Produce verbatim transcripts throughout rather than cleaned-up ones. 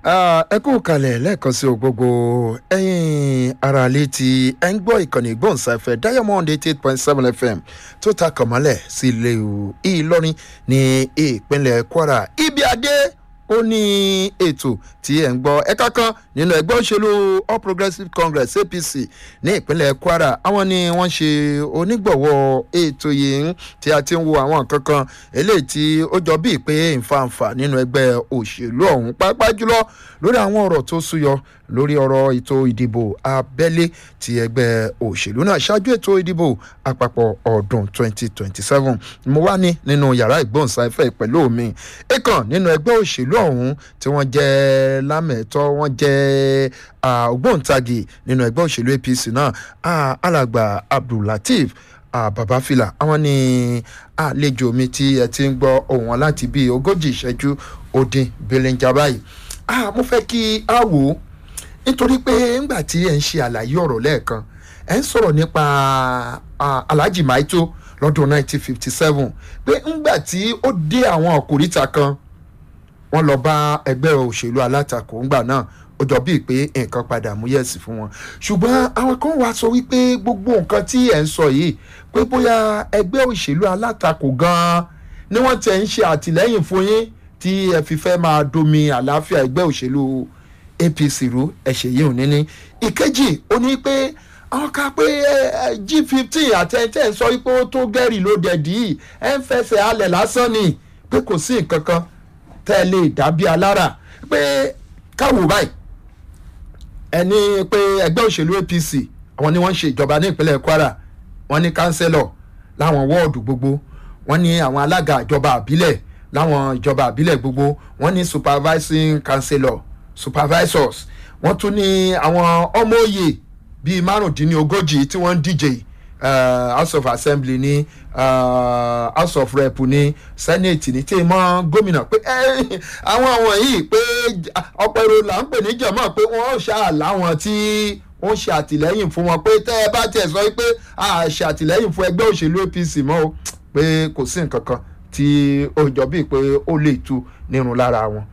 ẹ kú kalẹ̀ lẹ́ẹ̀kan sí o gbogbo ẹ̀yin ara létí ẹ̀ ń gbọ́ ìkànnì ìgbóhùnsáfẹ́ Diamond eighty eight point seven F M tó ta kànmọ́lẹ̀ sí ilé Ìlọrin ní ìpínlẹ̀ Kwara. Ibi adé ó ní ètò tí ẹ̀ ń gbọ́ ẹ̀ka kan nínú ẹgbẹ́ òṣèlú All Progressives Congress A P C ní ìpínlẹ̀ Kwara. Àwọn ni wọ́n ṣe onígbọ̀wọ́ ètò yìí tí a ti ń wo àwọn nǹkan kan eléyìí tí ó jọ bíi pé ìfàǹfà nínú ẹgbẹ́ òṣèlú ọ̀hún pàápàá jùlọ lórí àwọn ọ̀rọ̀ tó súyọ lórí ọ̀rọ̀ ètò ìdìbò abẹ́lé ti ẹgbẹ́ òṣèlú náà ṣáájú ètò ìdìbò àpapọ̀ ọdún twenty twenty seven. Mo wà ní nínú yàrá ìgbóhùnsáfẹ́ pẹ̀lú mi ẹ̀kan nínú ẹgbẹ́ òṣèlú ọ̀hún tí wọ́n jẹ́ lámẹ̀tọ́ wọ́n jẹ́ ògbóǹtagì nínú ẹgbẹ́ òṣèlú A P C náà alàgbà Abdulateef Babafila. Àwọn ni àlejò mi tí ẹ ti ń gbọ́ ohùn wọn láti bíi ogójì ìṣẹ́jú ó dín belenja báyìí. Mo fẹ́ kí a wò ó nítorí pé ńgbà tí ẹ ń ṣe àlàyé ọ̀rọ̀ lẹ́ẹ̀kan ẹ ń sọ̀rọ̀ nípa Alhaji Maito lọ́dún nineteen fifty seven pé ńgbà tí ó dé àwọn ọ̀kùnrìtà kan wọ́n lọ bá ẹgbẹ́ òṣèlú alátakò ńgbà náà ó jọ bíi pé nǹkan padà mú yẹ̀sì fún wọn. Ṣùgbọ́n àwọn kan wá sọ wípé gbogbo nǹkan tí ẹ̀ ń sọ yìí pé bóyá ẹgbẹ́ òṣèlú alátakò gan-an ni wọ́n tẹ̀ ń ṣe àtìlẹ́yìn fún yín tí ẹ fi fẹ́ máa domi àlàáfíà ẹgbẹ́ òṣèlú A P C rú ẹ̀ṣẹ̀ yìí ò ní ní. Ìkejì ó ní pé àwọn kan pé G fifteen àtẹ̀tẹ̀ ń sọ pé ó tó gẹ́rì ló dẹ̀dí yìí ẹ̀ ń fẹsẹ̀ alẹ̀ lásán ni pé kò sí nǹkan kan tẹ́ ẹ lè dàbí alára pé káwò báyìí ẹni pé ẹgbẹ́ òṣèlú A P C àwọn ni wọ́n ń ṣe ìjọba ní ìpínlẹ̀ Kwara wọ́n ní kánsẹ́lọ̀ láwọn wọ́ọ̀dù gbogbo wọ́n ní àwọn alága ìjọba àbílẹ̀ láwọn ìjọba àbílẹ̀ gbogbo wọ́n ní supervising councillor supervisors wọ́n tún ní àwọn ọmọ òye bíi márùndínlógójì tí wọ́n ń díje uh, House of Assembly ní uh, House of Rep ní Senate ní tí mọ́ gómìnà pé àwọn àwọn yìí pé ọ̀pọ̀ èrò là ń pè ní jọ̀mọ́ pé wọ́n ṣáà láwọn tí wọ́n ṣe àtìlẹ́yìn fún wọn pé tẹ́ ẹ bá tiẹ̀ sọ pé a ṣe àtìlẹ́yìn fún ẹgbẹ́ òṣèlú A P C mọ́ o pé kò sí nǹkan kan tí ó jọ bíi pé ó lè tu nírun lára wọn.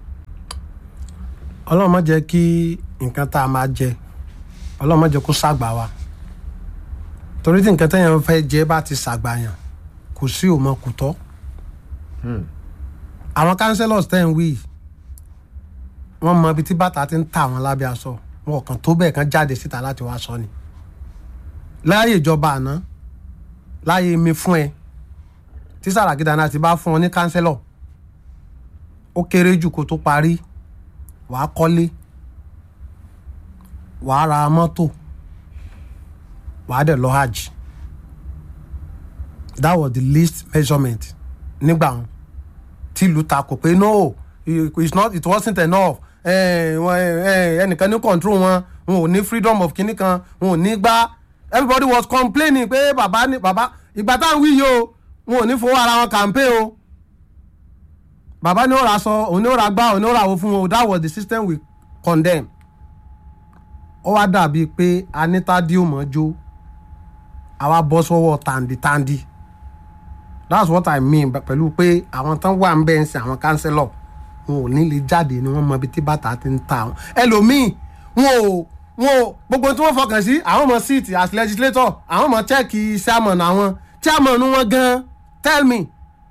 Ọlọ́run má jẹ́ kí nǹkan tá a máa jẹ Ọlọ́run má jẹ́ kó ṣàgbà wa torí tí nǹkan téèyàn fẹ́ jẹ bá ti ṣàgbàyàn kò sí òmò kò tọ́. àwọn councillors tẹ́ ń wí wọ́n mọ ibi tí bàtà ti ń ta àwọn lábẹ́ aṣọ wọn kàn tó bẹ́ẹ̀ kan jáde síta láti wá sọ ni. láyé ìjọba àná láyé mi fún ẹ tí Sàràkí Dáná ti bá fún ọ ní councillor ó kéré jù kó tó parí wàá kọ́lé wàá ra mọ́tò wàá dẹ̀ lọ hajj. That was the least measurement nígbà wọn tí ìlú takò pé no it's not it wasn't enough ẹnìkan ní control wọn wọn ò ní freedom of kinní kan wọn ò ní gbá. Everybody was complaining pé bàbá ní bàbá ìgbà táwọn wí yìí o wọn ò ní fowó ara wọn campaign o bàbá ní ó ra sọ òun ní ó ra gbá òun ní ó ra wo fún wọn. That was the system we condemn. Ó wá dàbí pé anita díò mọ́jó àwa bọ́ sọ́wọ́ tàǹdìtàǹdì. That's what I mean pẹ̀lú pé àwọn tán wà ń bẹ́ẹ̀ ń sin àwọn councillor wọn ò ní lè jáde ni wọ́n mọ ibi tí bàtà ti ń ta wọn. ẹlòmíì wọn ò wọn ò gbogbo tí wọ́n fọkàn sí àwọn ọmọ síìtì as legislator àwọn ọmọ chẹ́ẹ̀kì chairman àwọn chairman wọn gan tell me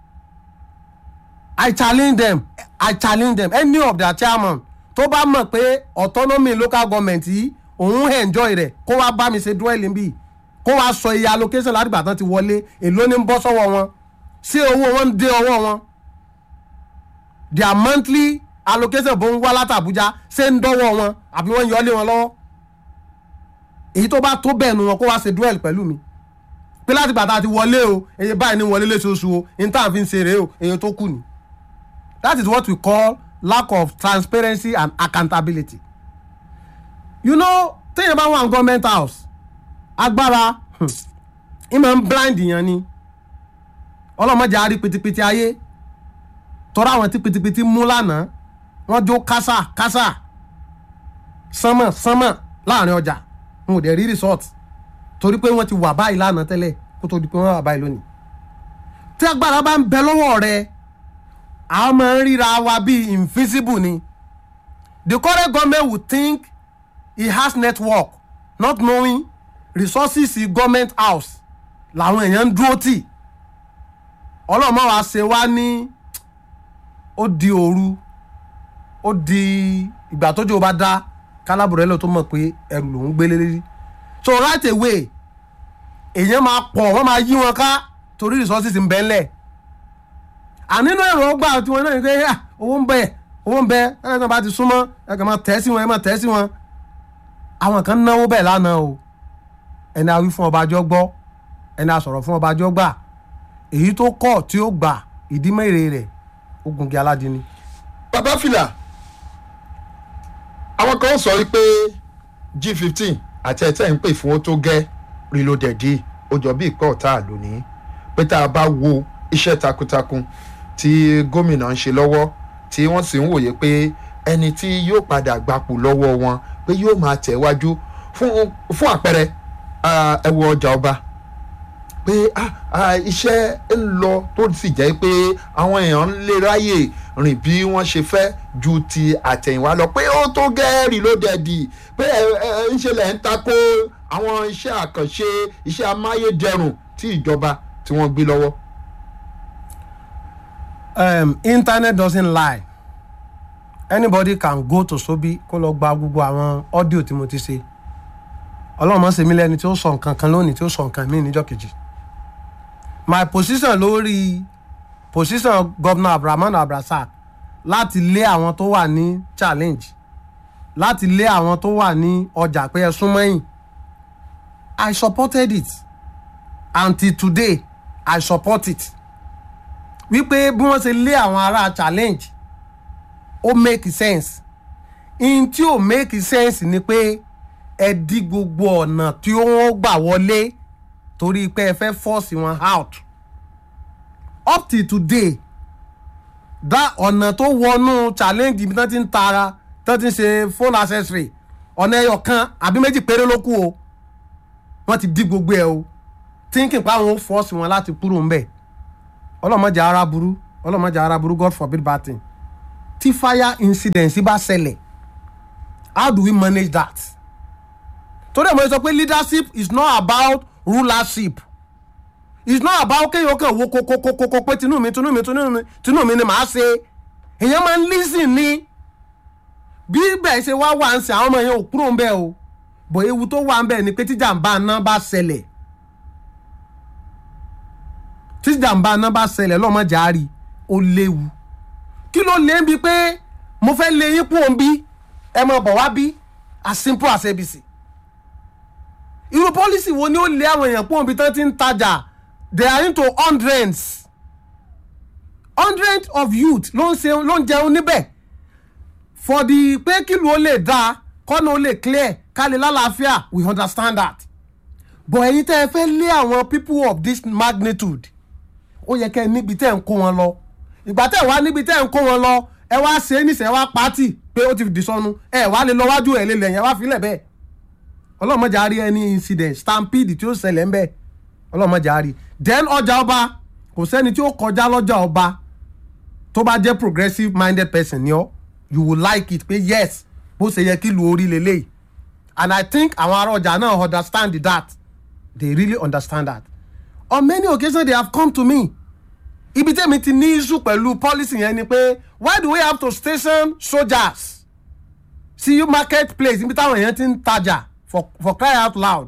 I challenge them I challenge them any of their chairman tó bá mọ̀ pé autonomy local government yìí òun enjoy rẹ̀ kó wá bá mi ṣe dwelling bí kó wá sọ iye allocation látìgbà tán ti wọlé èló ní ń bọ́ sọ́wọ́ wọn sí owó wọn ń dé ọwọ́ wọn their monthly allocation bó ń wá láti Àbújá ṣé ń dọ́wọ́ wọn àbí wọ́n yọ lé wọn lọ́wọ́. èyí tó bá tó bẹ́ẹ̀ nu wọn kó wá ṣe duel pẹ̀lú mi pé láti gbà tá ti wọlé o èyí báyìí ní wọlé lóṣooṣù o ní tá à ń fi ń ṣeré o èyí tó kù ni. That is what we call lack of transparency and accountability. You know téèyàn bá wà ní government house agbára ìmọ̀ ń blind yẹn ni ọlọ́mọdé àárí pitipiti ayé tọ́ra àwọn tí pitipiti mú lánàá wọ́n jó kásá kásá sánmọ̀ sánmọ̀ láàrin ọjà wọn ò dẹ̀ rí resort torí pé wọ́n ti wà báyìí lánàá tẹ́lẹ̀ kó tó di pé wọ́n wà báyìí lónìí. tí agbára bá ń bẹ lọ́wọ́ rẹ àwọn máa ń ríra wa bíi invisible ni the current government will think he has network not knowing resources in government house làwọn èèyàn ń dúró tì ọlọ́mọ wa ṣe wá ní ó di òru ó di ìgbà tójú bá dá kálábùrẹ́lẹ̀ tó mọ̀ pé ẹrù lòún gbélé lérí so right away èèyàn máa pọ̀ wọ́n máa yí wọn ká torí resources ń bẹ ńlẹ̀ ànínú èrò ọgbà tí wọ́n náà ní pé owó ń bẹ owó ń bẹ ẹ̀ka bá ti súnmọ́ ẹ̀ka máa tẹ̀ sí wọn ẹ̀ máa tẹ̀ sí wọn àwọn kan náwó bẹ́ẹ̀ lánàá o ẹni a wí fún ọba àjọ gbọ́ ẹni a sọ̀rọ̀ fún ọba àjọ gbà èyí tó kọ̀ tí ó gbà ìdí mẹ́rẹ̀ rẹ̀ ó gungi aládìní. bàbá fìlà àwọn kan sọ wípé G fifteen àti ẹ̀tẹ́ ń pè fún ó tó gẹ́ reloaded ó jọ bí ìpẹ́ ọ̀tá lónìí pé tá a bá wo iṣẹ́ takuntakun tí gómìnà ń ṣe lọ́wọ́ tí wọ́n sì ń wòye pé ẹni tí yóò padà gbapò lọ́wọ́ wọn pé yóò máa tẹ̀wájú fún fún àpẹẹrẹ ẹ wo ọjà ọba pé iṣẹ́ ń lọ tó sì jẹ́ pé àwọn èèyàn ń lè ráyè rìn bí wọ́n ṣe fẹ́ ju ti àtẹ̀yìnwá lọ pé ó tó gẹ́rì ló dẹ̀dì pé ń ṣe lẹ̀ ń takò àwọn iṣẹ́ àkànṣe iṣẹ́ amáyédẹrùn tí ìjọba tí wọ́n gbé lọ́wọ́. Um, internet doesn't lie. Anybody can go to Sobi kó lọ gba gbogbo àwọn audio tí mo ti ṣe. Ọlọ́run mọ̀ ṣe mí lẹ́ni tí ó sọ nǹkan kan lónìí tí ó sọ nǹkan míì níjọ́ kejì. My position lórí position Governor Abdulrahman Abdulrasaq láti lé àwọn tó wà ní challenge láti lé àwọn tó wà ní ọjà pé ẹ sún mọ́yìn. I supported it until today I support it. Wípé bí wọ́n ṣe lé àwọn ará challenge ó make sense in tí ó make sense ni pé ẹ dí gbogbo ọ̀nà tí wọ́n gbà wọlé torí pé ẹ fẹ́ force wọn out up till today dá ọ̀nà tó wọnú challenge ibi tán ti ń tara tán ti ń ṣe phone accessory ọ̀nà ẹyọ kan àbí méjì péré ló kù o wọ́n ti dí gbogbo ẹ o thinking pa àwọn force wọn láti kúrò ńbẹ̀ ọlọ́mọdé ara burú ọlọ́mọdé ara burú God forbid bad thing tí fire incident bá ṣẹlẹ̀ how do we manage that torí ẹ̀ mo sọ pé leadership is not about rulership it's not about kéèyàn kàn wo kókókókó pé tinú mi tinú mi tinú mi tinú mi ni màá ṣe èèyàn máa ń listen ní bí bẹ́ẹ̀ ṣe wá wà ń sìn àwọn ọmọ yẹn ò kúrò ń bẹ́ẹ̀ o bọ̀ ewu tó wà ń bẹ́ẹ̀ ni pé tíjàmbá náà bá ṣẹlẹ̀ tíjàmbá náà bá ṣẹlẹ̀ lọ́mọdé àárí ó léwu kí ló lé bí pé mo fẹ́ lé yín kúrò ń bí ẹ mọ̀ bọ̀ wá bí as simple as A B C irú policy wo ni ó lé àwọn èèyàn kúrò ń bí tán ti ń tajà they are into hundreds hundreds of youth ló ń ṣe ló ń jẹun níbẹ̀ for the pé kí ló lè dáa kọ́nà ó lè clear ká lè lálàáfíà we understand that but ẹ̀yin tẹ́ ẹ fẹ́ lé àwọn people of this magnitude ó yẹ kẹ́ ẹ níbi tẹ́ ẹ ń kó wọn lọ ìgbà tẹ́ ẹ wá níbi tẹ́ ẹ ń kó wọn lọ ẹ wá ṣe é níṣẹ́ wá pàtì pé ó ti fìdí sọnù ẹ wá lè lọ wájú ẹ lè lẹ̀ yẹn wá filẹ̀ bẹ́ẹ̀ ọlọ́mọdé àárí ẹni incident stampede tí ó ṣẹlẹ̀ ń bẹ́ẹ̀ ọlọ́mọdé àárí then ọjà ọba kò sẹ́ni tí ó kọjá lọ́jà ọba tó bá jẹ́ progressive minded person ni ọ́ you will like it pé yes bó ṣe yẹ kí lu orí lélẹ́yìí and I think àwọn ará ọjà náà understand that they really understand that on many occasions they have come to me ibi tẹ́mi ti ní issue pẹ̀lú policy yẹn ni pé why do we have to station soldiers see you market place ibi táwọn èèyàn ti ń tajà for for cry out loud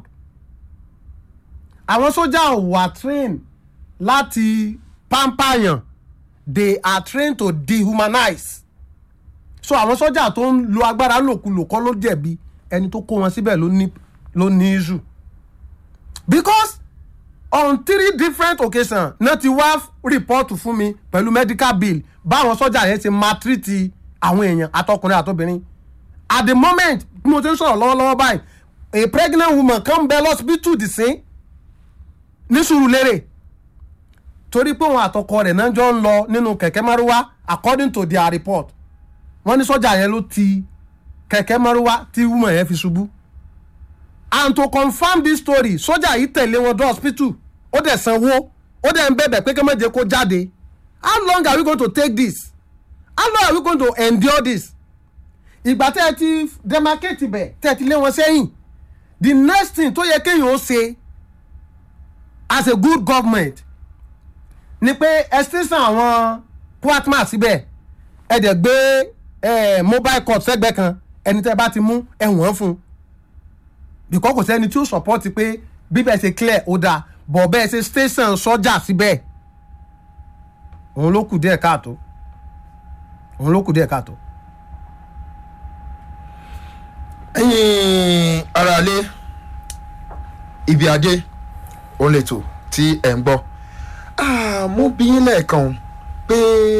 àwọn sójà wà train láti pampayàn they are trained to dehumanize so àwọn sójà tó ń lo agbára lòkulò kọ́ ló jẹ̀bi ẹni tó kó wọn síbẹ̀ ló ní ló ní issue because on three different occasions náà ti wá report fún mi pẹ̀lú medical bill báwọn sọ́jà yẹn ti maltreat àwọn èèyàn àtọkùnrin àtobìnrin at the moment bí mo ti ń sọ̀rọ̀ lọ́wọ́lọ́wọ́ báyìí a pregnant woman kan bẹ lọ́sibítù dìsín ní Sùúrùlérè torí pé òun àtọkọ rẹ̀ náà jọ ń lọ nínú kẹ̀kẹ́ márúwá according to their report wọ́n ní sọ́jà yẹn ló ti kẹ̀kẹ́ márúwá tí woman yẹn fi ṣubú and to confirm this story sọ́jà yìí tẹ̀lé wọn dé hospital ó dẹ̀ sanwó ó dẹ̀ ń bẹ̀bẹ̀ pé kí méje kó jáde how long are we going to take this how long are we going to endure this ìgbà tẹ́ ẹ ti demarcate bẹ̀ tẹ́ ẹ ti lé wọn sẹ́yìn the next thing tó yẹ kéèyàn ó ṣe as a good government ni pé extension àwọn kwatma síbẹ̀ ẹ dẹ̀ gbé mobile court sẹ́gbẹ́ kan ẹni tẹ́ bá ti mú ẹ̀wọ̀n fún un because kò sẹ́ni tí ó support pé bíbẹ̀ ṣe clear ó dáa bọ̀ bẹ́ẹ̀ ṣe station sọ́jà síbẹ̀ òun ló kù díẹ̀ káàtó òun ló kù díẹ̀ káàtó. ẹ̀yin aráalé ibi adé òun lè tò tí ẹ̀ ń gbọ́ mo bí yín lẹ́ẹ̀kan pé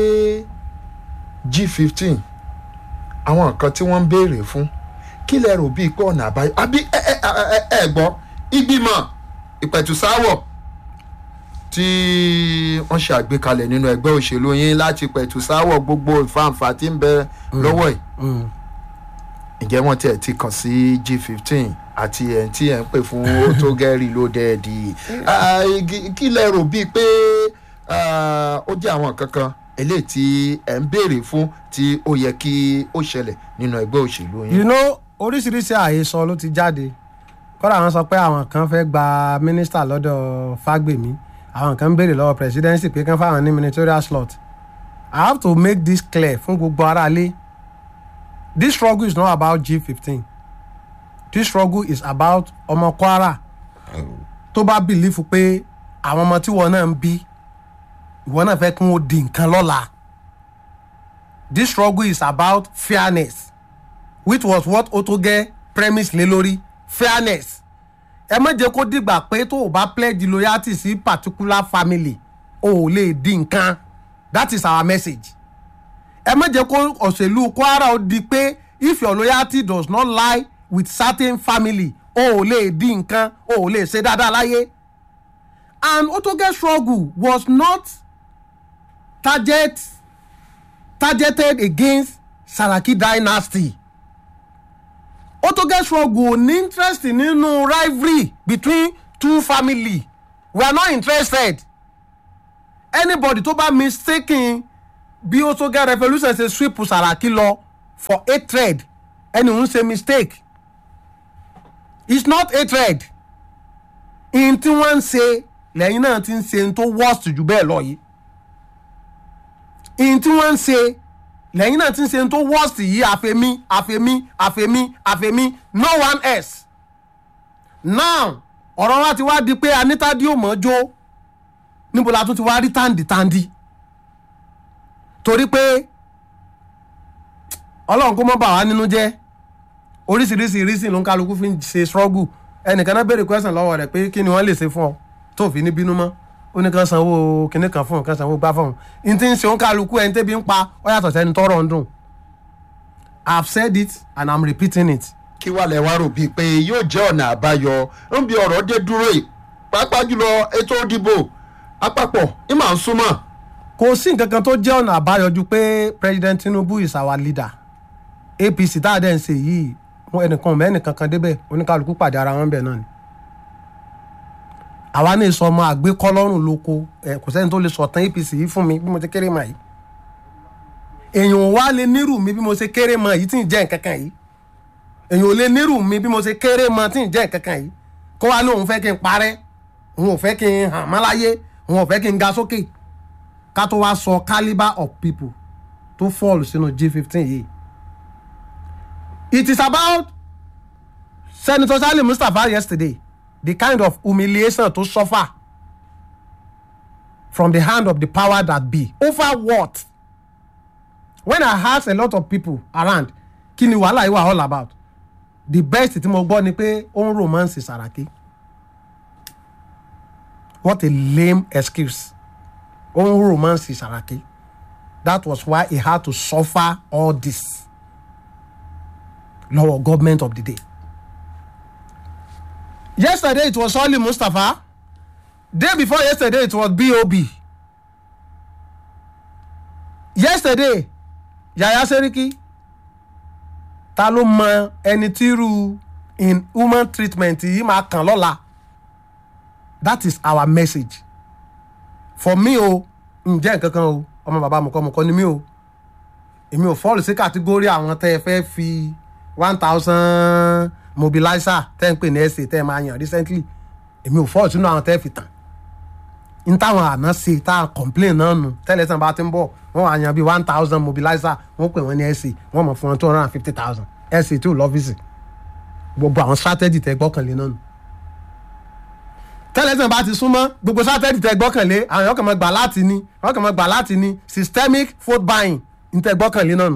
G fifteen àwọn nǹkan tí wọ́n ń béèrè fún kí lẹ rò bíi pé ọ̀nà àbáyọ àbí ẹ ẹ ẹ ẹ gbọ́ ìgbìmọ̀ ìpẹ̀tùsáwọ̀ tí wọ́n ṣe àgbékalẹ̀ nínú ẹgbẹ́ òṣèlú yín láti pẹ̀tùsáwọ̀ gbogbo ìfàǹfà tí ń bẹ lọ́wọ́ yìí ǹjẹ́ wọ́n tiẹ̀ ti kàn sí G fifteen àti ẹ̀ tí ẹ̀ ń pè fún tó gẹ́rì ló dẹ́ẹ̀dì kí lẹ rò bíi pé ó jẹ́ àwọn kankan eléyìí tí ẹ̀ ń béèrè fún tí ó yẹ kí ó ṣẹlẹ̀ nínú ẹgbẹ́ òṣèlú yín. you know oríṣiríṣi àhesọ ló ti jáde kọ́dà àwọn sọ pé àwọn kan fẹ́ gba mínísítà lọ́dọ̀ Fágbèmí àwọn kan ń béèrè lọ́wọ́ presidency pé kán fáwọn ní ministerial slot. I have to make this clear fún gbogbo aráalé. This struggle is not about G fifteen. This struggle is about ọmọ Kwara tó bá bìlífù pé àwọn ọmọ tí wọn náà ń bí ìwọ náà fẹ́ kí wọ́n di nǹkan lọ́la. This struggle is about fairness, which was what Otoge premise lé lórí fairness. Ẹ má jẹ́ kó dìgbà pé tó o bá pledge loyalty sí particular family o ò lè di nǹkan. That is our message. Ẹ má jẹ́ kó òṣèlú Kwara ó di pé if your loyalty does not lie with certain family o ò lè di nǹkan o ò lè ṣe dáadáa láyé. And Otoge struggle was not target targeted against Saraki dynasty. Otoge struggle ní interest nínú rivalry between two family. We are not interested. Anybody tó bá mistaken bí Otoge revolution ṣe sweep Saraki lọ for hatred ẹni òun ṣe mistake. It's not hatred. In tí wọ́n ń ṣe lẹ́yìn náà ti ń ṣe tó worst jù bẹ́ẹ̀ lọ yìí. In tí wọ́n ń ṣe lẹ́yìn náà ti ń ṣe tó worst yìí àfẹ́mí àfẹ́mí àfẹ́mí àfẹ́mí no one else. Now ọ̀rọ̀ wa ti wá di pé Anita Dio mọ́jọ́ níbo la tún ti wá rí tàǹdìtàǹdì torí pé Ọlọ́run kó mọ́ bà wá nínú jẹ́ oríṣiríṣi ìrísí ló ń kálukú fi ń ṣe struggle ẹnìkan náà béèrè question lọ́wọ́ rẹ̀ pé kí ni wọ́n lè ṣe fún ọ tó fi ní bínú mọ́ ó ní kàn sanwó kinní kan fún ọ kàn sanwó gbá fún ọ n tí ń ṣe ó ń kálukú ẹni tẹ́bi ń pa ọ yàtọ̀ sẹ́ni tọ́rọ̀ ń dùn. I've said it and I'm repeating it. kí wàá lẹ wá rò bíi pé yóò jẹ́ ọ̀nà àbáyọ ń bí ọ̀rọ̀ dé dúró yìí pàápàá jùlọ ètò ìdìbò àpapọ̀ ẹ máa ń súnmọ́. Kò sí nǹkan kan tó jẹ́ ọ̀nà àbáyọ ju pé President Tinubu is our leader. A P C tá a dẹ̀ ń ṣe yìí wọn ẹnìkan mẹ́rin kankan débẹ̀ oníkálukú pàdé ara wọn bẹ̀ náà ni. Àwa ní sọ ọmọ àgbékọ́ lọ́rùn lóko ẹ kò sẹ́ni tó lè sọ̀tàn A P C yìí fún mi bí mo ṣe kéré mọ́ yìí. Èèyàn wá lè nírù mi bí mo ṣe kéré mọ́ yìí tí ń jẹ́ nǹkan kan yìí. Èèyàn ò lè nírù mi bí mo ṣe kéré mọ́ tí ń jẹ́ nǹkan kan yìí. Kó wá ní òun fẹ́ kí n parẹ́ òun ò fẹ́ kí n hàn mọ́ láyé òun ò fẹ́ kí n ga sókè. Ká tó wá sọ calibre of people tó fall sínú G fifteen yìí. It is about Senator Salim Mustapha yesterday, the kind of humiliation to suffer from the hand of the power that be. Over what? When I ask a lot of people around, kí ni wàhálà yìí wà all about? The best tí mo gbọ́ ni pé ó ń romance Saraki. What a lame excuse. Ó ń romance Saraki. That was why he had to suffer all this. Lower government of the day. Yesterday it was Salim Mustapha. Day before yesterday it was B O B. Yesterday Yaya Seriki. Ta ló mọ ẹni tíru in human treatment yìí máa kàn lọ́la. That is our message. For me o ǹjẹ́ nǹkan kan o ọmọ bàbá mọ̀kọ́ mọ̀kọ́ ni mí o. èmi ò fọ́ọ̀lù sí kàtígórì àwọn tẹ́ ẹ fẹ́ fi one thousand mobilizer tẹ́ ń pè ní ẹ̀sẹ̀ tẹ́ ẹ máa yàn recently èmi ò fọ́ọ̀lù sínú àwọn tẹ́ ẹ fi tàn n táwọn àná ṣe tá a complain náà nù tẹ́lẹ̀ tán bá ti ń bọ̀ wọ́n wá yan bíi one thousand mobilizer wọ́n pè wọ́n ní ẹ̀sẹ̀ wọ́n mọ̀ fún wọn two hundred and fifty thousand ẹ̀sẹ̀ tí ò lọ́fíìsì gbogbo àwọn strategy tẹ́ gbọ́kànlé náà nù tẹ́lẹ̀ tán bá ti súnmọ́ gbogbo strategy tẹ́ gbọ́kànlé àwọn yọkàn mọ́ gbà láti ní yọkàn mọ́ gbà láti ní systemic vote buying n tẹ́ gbọ́kànlé náà nù.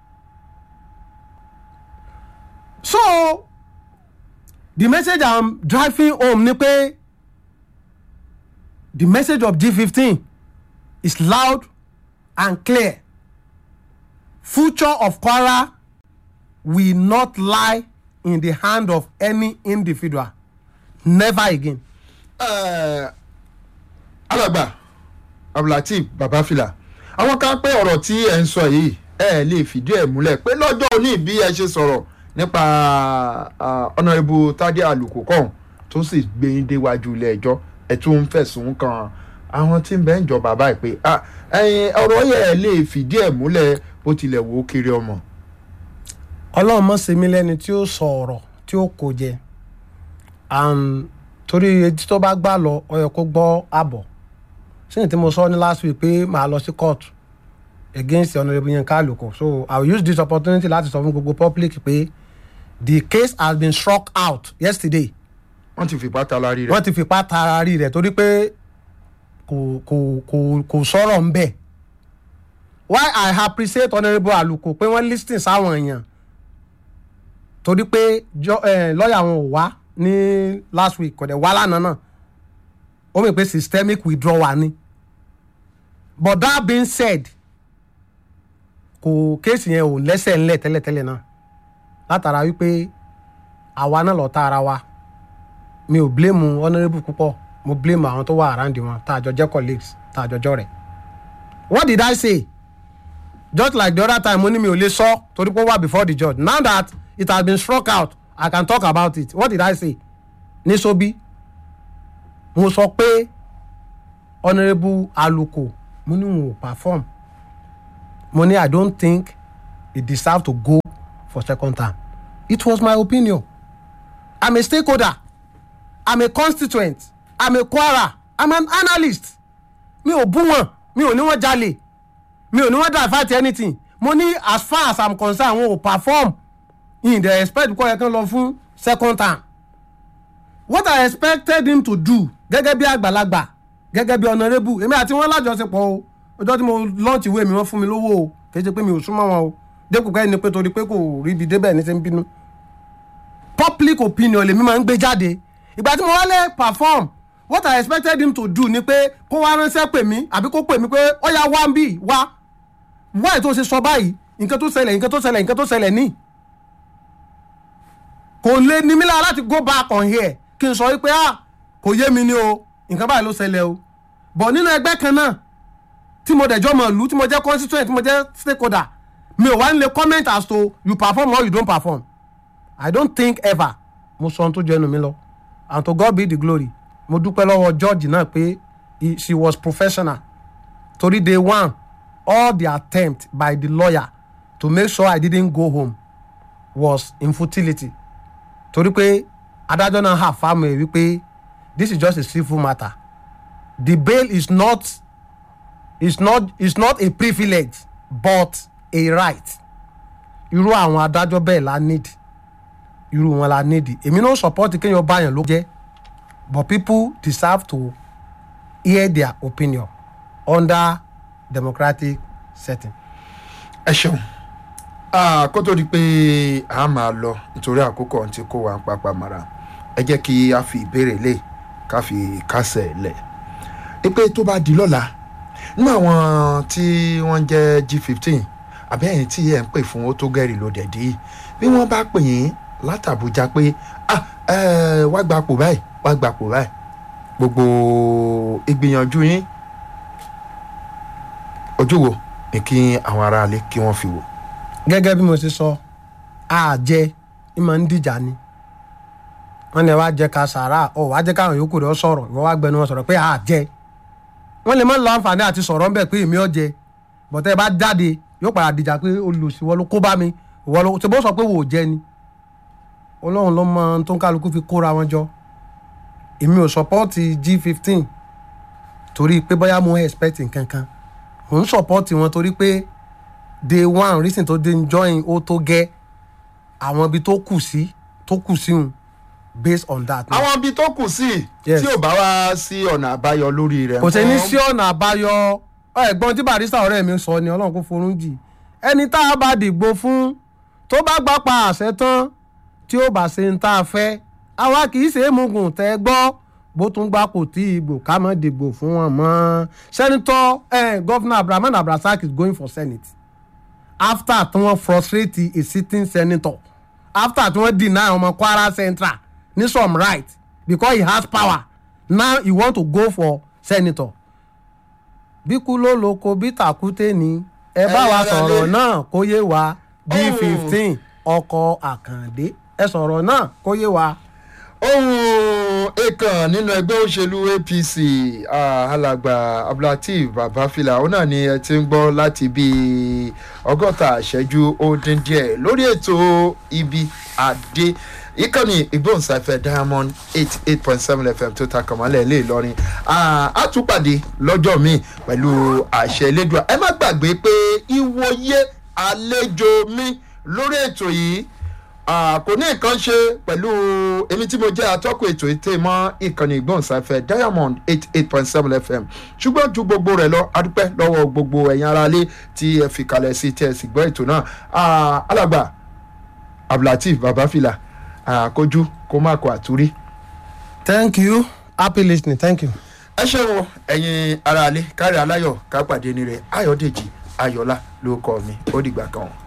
So the message I'm driving home ni pé the message of G fifteen is loud and clear. Future of Kwara will not lie in the hand of any individual. Never again. Alàgbà Abdulateef Babafila, àwọn kan pé ọ̀rọ̀ tí ẹ̀ ń sọ yìí ẹ lè fìdí ẹ̀ múlẹ̀ pé lọ́jọ́ òní bí ẹ ṣe sọ̀rọ̀ nípa Honourable Tade Aluko kan tó sì gbé yín déwájú ilé ẹjọ́ ẹ̀ tún ń fẹ̀sùn kan àwọn tí ń bẹ ń jọba báyìí pé ọ̀rọ̀ yẹ lè fìdí ẹ̀ múlẹ̀ bó tilẹ̀ wò ó kiri ọmọ. Ọlọ́run mọ̀ sí mi lẹ́ni tí ó sọ ọ̀rọ̀ tí ó kò jẹ torí etí tó bá gbà lọ ó yẹ kó gbọ́ àbọ̀ sẹ́yìn tí mo sọ ní last week pé màá lọ sí court against Honourable Yinka Aluko, so I will use this opportunity láti sọ fún gbogbo public pé the case has been struck out yesterday. wọ́n ti fipá taari rẹ̀. wọ́n ti fipá taari rẹ̀ torí pé kò kò kò kò sọ̀rọ̀ ń bẹ̀. Why I appreciate Honourable Aluko pé wọ́n listing sáwọn èèyàn torí pé lọ́ọ̀yà wọn ò wá ní last week kò dẹ̀ wá lánàá náà ó mọ̀ pé systemic withdrawal ni. But that being said kò kéèsì yẹn ò lẹ́sẹ̀ ńlẹ̀ tẹ́lẹ̀tẹ́lẹ̀ náà látara wípé àwa náà lọ́ọ́ tá ara wa mi ò blame Honourable púpọ̀ mo blame àwọn tó wà around wọn tá a jọ jẹ́ colleagues tá a jọ jọ rẹ̀. What did I say? Just like the other time mo ní mi ò lè sọ torí pé ó wà before the judge. Now that it has been struck out I can talk about it. What did I say? Ní Sobi mo sọ pé Honourable Aluko mo ní wọn ò perform mo ní I don't think he deserve to go for second term. It was my opinion. I'm a stakeholder. I'm a constituent. I'm a Kwara. I'm an analyst. Mi ò bú wọn. Mi ò ní wọ́n jalè. Mi ò ní wọ́n divert anything. Mo ní as far as I'm concerned wọn ò perform in the expect kọ́ ẹ̀ kan lọ fún second term. What I expected him to do gẹ́gẹ́ bí àgbàlagbà gẹ́gẹ́ bí Honourable èmi àti wọn lájọṣepọ̀ o ọjọ́ tí mo launch ìwé mi wọ́n fún mi lówó o kì í ṣe pé mi ò súnmọ́ wọn o dépò pé ẹni pé torí pé kò rí ibi débẹ̀ ní ṣe ń bínú. Public opinion lèmi máa ń gbé jáde ìgbà tí mo wá lè perform what I expected him to do ni pé kó wá ránṣẹ́ pè mí àbí kó pè mí pé ó yá wá ń bì wá wá ètò ṣe sọ báyìí nǹkan tó ṣẹlẹ̀ nǹkan tó ṣẹlẹ̀ nǹkan tó ṣẹlẹ̀ ní. Kò lè ní mí lára láti go back on here kí n sọ wípé ah kò yé mi ní o nǹkan báyìí ló ṣẹlẹ̀ o bọ̀ nínú ẹgbẹ́ kan náà tí mo dẹ̀jọ́ mọ̀ lù tí mo jẹ́ constituent tí mo jẹ́ stakeholder mi ò wá nílé comment as to you perform or you don't perform. I don't think ever mo sọ ohun tó jẹ́ ẹnu mi lọ and to God be the glory mo dúpẹ́ lọ́wọ́ George náà pé she was professional torí day one all the attempt by the lawyer to make sure I didn't go home was in futility torí pé adájọ́ náà hà fáwọn ẹ̀ wípé this is just a civil matter. The bail is not is not is not a privilege but a right. Irú àwọn adájọ́ bẹ́ẹ̀ la need irú wọn la need èmi náà support kéèyàn báyàn ló jẹ́ but people deserve to hear their opinion under democratic setting. ẹ ṣeun kó tó di pé a máa lọ nítorí àkókò tí kò wá ń papà mara ẹ jẹ́ kí a fi ìbéèrè lé ká fi kásẹ̀ lẹ̀ pé tó bá di lọ́la nínú àwọn tí wọ́n jẹ́ G fifteen àbẹ́yìn tí ẹ̀ ń pè fún ó tó gẹ̀rì ló dẹ̀dí bí wọ́n bá pè yín látàbújá pé ah ẹ wá gbapò báyìí wá gbapò báyìí gbogbo ìgbìyànjú yín ojú wo ni kí àwọn aráalé kí wọ́n fi wò. Gẹ́gẹ́ bí mo ṣe sọ àjẹ ìmọ̀ ń dìjà ni wọ́n ní ẹ wá jẹ́ ká sàrà ọ̀ wá jẹ́ káwọn yòókù rẹ̀ sọ̀rọ̀ ìwọ wá gbẹnu wọn sọ̀rọ̀ pé àjẹ wọ́n lè má lọ àǹfààní àti sọ̀rọ̀ ń bẹ̀ pé èmi ọ̀ jẹ bọ̀tẹ́ ẹ bá jáde yóò padà dìjà pé olùsíwọ́ ló kó bá mi ìwọ ló ṣe bó sọ pé wò ó jẹ́ ni ọlọ́run ló mọ ohun tó ń kálukú fi kóra wọn jọ èmi ò sọpọ́ọ̀tì G fifteen torí pé bóyá mo expect nǹkan kan mò ń sọpọ́ọ̀tì wọn torí pé day one reason tó dé join ó tó gẹ́ àwọn ibi tó kù sí tó kù sí un based on that. àwọn ibi tó kù sí tí ò bá wá sí ọ̀nà àbáyọ lórí rẹ̀. kò sí ní sí ọ̀nà àbáyọ ẹ̀gbọ́n tí Barrister ọ̀rẹ́ mi sọ ni ọlọ́run kò forún jì ẹni tá a bá dìgbò fún tó bá gbà pa àṣẹ tán tí ó bá ṣe ń tá a fẹ́ àwa kì í ṣe é mugun tẹ́ gbọ́ bó tún gbà kò tí ìgbò ká mọ́ dìgbò fún wọn mọ́. Senator eh, Governor Abdulrahman Abdulrasaq is going for Senate after tí wọ́n frustrate a sitting senator after tí wọ́n deny ọmọ Kwara Central ní some right because he has power now he want to go for senator. bí kú ló lóko bí tàkúté ni ẹ bá wa sọ̀rọ̀ náà kó yé wa G fifteen ọkọ̀ àkàndé ẹ sọ̀rọ̀ náà kó yé wa. ohun èèkàn nínú ẹgbẹ́ òṣèlú A P C alàgbà Abdulateef Babafila òun náà ni ẹ ti ń gbọ́ láti bíi ọgọ́ta ìṣẹ́jú ó dín díẹ̀ lórí ètò ibi adé ìkànnì ìgbóhùnsáfẹ́ Diamond eighty eight point seven F M tó ta kànmọ́lẹ̀ ilé Ìlọrin a tún pàdé lọ́jọ́ míì pẹ̀lú àṣẹ Elédùà ẹ má gbàgbé pé ìwòye àlejò mi lórí ètò yìí kò ní nǹkan ṣe pẹ̀lú èmi tí mo jẹ́ atọ́kùn ètò ètè mọ́ ìkànnì ìgbóhùnsáfẹ́ Diamond eighty eight point seven F M ṣùgbọ́n ju gbogbo rẹ̀ lọ adúpẹ́ lọ́wọ́ gbogbo ẹ̀yin aráalé tí ẹ fi kalẹ̀ sí tí ẹ sì gbọ́ ètò náà alàgbà Abdulateef Babafila àkójú kó má kó àtúrí. Thank you, happy listening, thank you. ẹ ṣeun ẹ̀yin aráalé kárí aláyọ̀ ká pàdé ní rẹ̀ Ayọ̀dèjì Ayọ̀lá ló kọ́ mi ó dìgbà kan.